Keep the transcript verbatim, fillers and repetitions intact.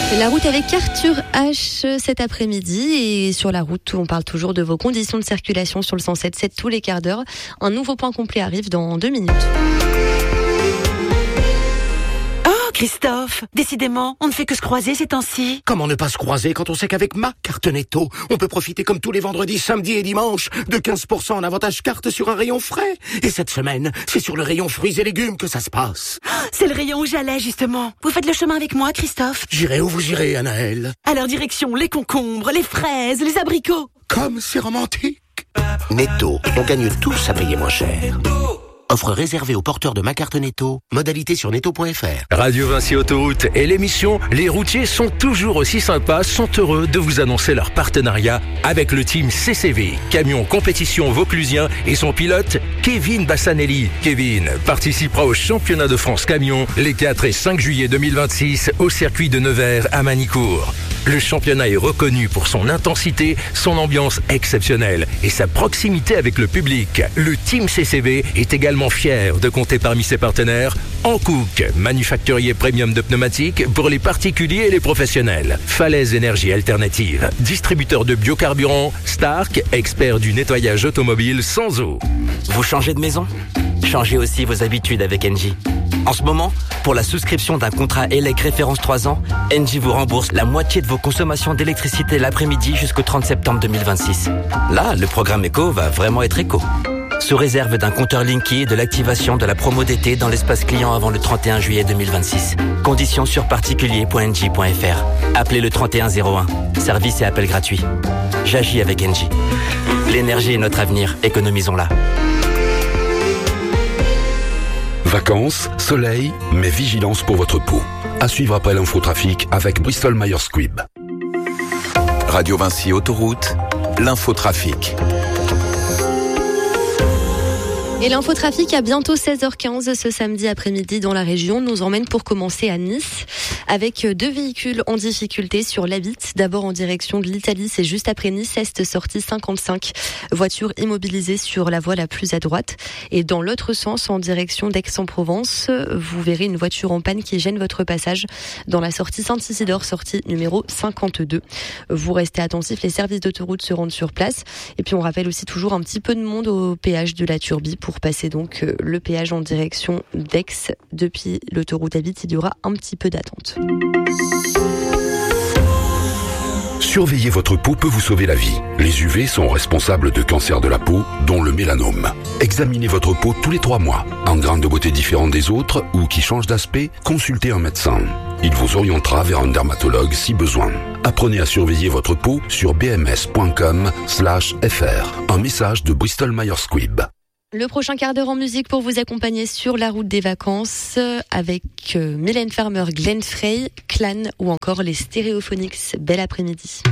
La route avec Arthur H cet après-midi, et sur la route on parle toujours de vos conditions de circulation sur le cent sept sept tous les quarts d'heure. Un nouveau point complet arrive dans deux minutes. Christophe, décidément, on ne fait que se croiser ces temps-ci. Comment ne pas se croiser quand on sait qu'avec ma carte Netto, on peut profiter comme tous les vendredis, samedis et dimanches de quinze pour cent en avantage carte sur un rayon frais. Et cette semaine, c'est sur le rayon fruits et légumes que ça se passe. C'est le rayon où j'allais justement. Vous faites le chemin avec moi, Christophe? J'irai où vous irez, Anaëlle. Alors direction les concombres, les fraises, les abricots. Comme c'est romantique. Netto, on gagne tous à payer moins cher. Offre réservée aux porteurs de ma carte Netto. Modalité sur netto point f r. Radio Vinci Autoroute et l'émission Les routiers sont toujours aussi sympas sont heureux de vous annoncer leur partenariat avec le team C C V, camion compétition vauclusien, et son pilote Kevin Bassanelli. Kevin participera au championnat de France camion les quatre et cinq juillet deux mille vingt-six au circuit de Nevers à Manicourt. Le championnat est reconnu pour son intensité, son ambiance exceptionnelle et sa proximité avec le public. Le team C C V est également fier de compter parmi ses partenaires Hankook, manufacturier premium de pneumatiques pour les particuliers et les professionnels. Falaise Énergie Alternative, distributeur de biocarburants. Stark, expert du nettoyage automobile sans eau. Vous changez de maison ? Changez aussi vos habitudes avec Engie. En ce moment, pour la souscription d'un contrat E L E C référence trois ans, Engie vous rembourse la moitié de vos consommations d'électricité l'après-midi jusqu'au trente septembre deux mille vingt-six. Là, le programme éco va vraiment être éco. Sous réserve d'un compteur Linky et de l'activation de la promo d'été dans l'espace client avant le trente et un juillet deux mille vingt-six. Conditions sur particulier point engie point f r. Appelez le trente et un zéro un. Service et appel gratuit. J'agis avec Engie. L'énergie est notre avenir, économisons-la. Vacances, soleil, mais vigilance pour votre peau. À suivre après l'infotrafic avec Bristol Myers Squibb. Radio Vinci Autoroute, l'infotrafic. Et l'infotrafic à bientôt seize heures quinze ce samedi après-midi dans la région nous emmène pour commencer à Nice avec deux véhicules en difficulté sur l'A huit. D'abord en direction de l'Italie, c'est juste après Nice, Est sortie cinquante-cinq. Voiture immobilisée sur la voie la plus à droite. Et dans l'autre sens, en direction d'Aix-en-Provence, vous verrez une voiture en panne qui gêne votre passage dans la sortie Saint-Isidore, sortie numéro cinquante-deux. Vous restez attentifs, les services d'autoroute se rendent sur place. Et puis on rappelle aussi toujours un petit peu de monde au péage de la Turbie pour passer donc le péage en direction d'Aix. Depuis l'autoroute A huit, il y aura un petit peu d'attente. Surveiller votre peau peut vous sauver la vie. Les U V sont responsables de cancers de la peau, dont le mélanome. Examinez votre peau tous les trois mois. En grains de beauté différents des autres ou qui changent d'aspect, consultez un médecin. Il vous orientera vers un dermatologue si besoin. Apprenez à surveiller votre peau sur bms.com slash fr. Un message de Bristol Myers Squibb. Le prochain quart d'heure en musique pour vous accompagner sur la route des vacances avec Mylène Farmer, Glenn Frey, Clan ou encore les Stereophonics. Bel après-midi.